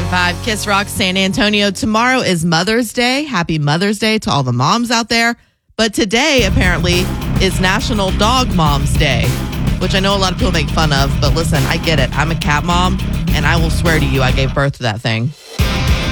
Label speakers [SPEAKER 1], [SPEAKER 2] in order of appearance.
[SPEAKER 1] 101.5 Kiss Rock San Antonio. Tomorrow is Mother's Day. Happy Mother's Day to all the moms out there. But today, apparently, is National Dog Moms Day, which I know a lot of people make fun of. But listen, I get it. I'm a cat mom, and I will swear to you I gave birth to that thing.